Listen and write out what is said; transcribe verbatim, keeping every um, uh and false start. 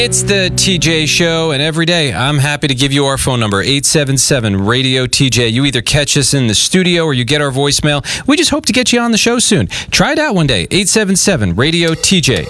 It's the T J Show, and every day I'm happy to give you our phone number, eight seven seven radio T J. You either catch us in the studio or you get our voicemail. We just hope to get you on the show soon. Try it out one day, eight seven seven radio T J.